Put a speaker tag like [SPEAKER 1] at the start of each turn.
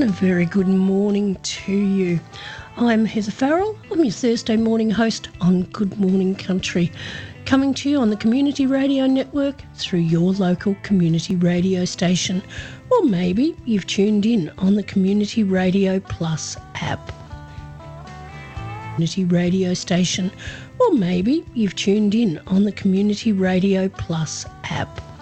[SPEAKER 1] a very good morning to you. I'm Heather Farrell. I'm your Thursday morning host on Good Morning Country, coming to you on the Community Radio Network through your local community radio station, or maybe you've tuned in on the Community Radio Plus app. Community radio station, or maybe you've tuned in on the Community Radio Plus app.